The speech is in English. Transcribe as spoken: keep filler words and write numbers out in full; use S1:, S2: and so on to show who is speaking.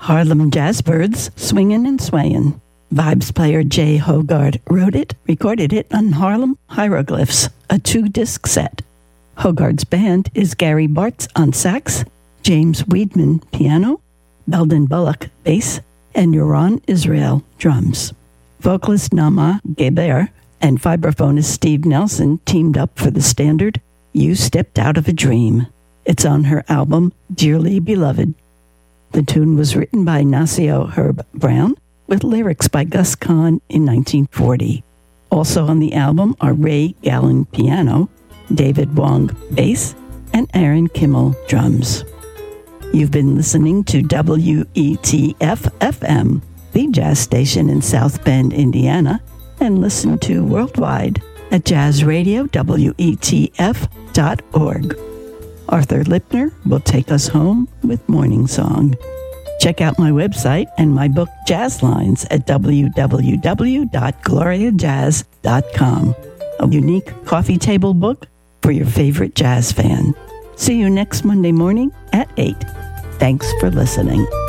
S1: Harlem Jazzbirds, Swingin' and Swayin'. Vibes player Jay Hogarth wrote it, recorded it on Harlem Hieroglyphs, a two-disc set. Hogarth's band is Gary Bartz on sax, James Weedman piano, Belden Bullock bass, and Yoron Israel drums. Vocalist Nama Geber and vibraphonist Steve Nelson teamed up for the standard You Stepped Out of a Dream. It's on her album Dearly Beloved. The tune was written by Nacio Herb Brown with lyrics by Gus Kahn in nineteen forty. Also on the album are Ray Gallen piano, David Wong bass, and Aaron Kimmel drums. You've been listening to W E T F F M, the jazz station in South Bend, Indiana, and listen to worldwide at jazz radio W E T F dot org. Arthur Lipner will take us home with Morning Song. Check out my website and my book Jazz Lines at w w w dot gloria jazz dot com. A unique coffee table book for your favorite jazz fan. See you next Monday morning at eight. Thanks for listening.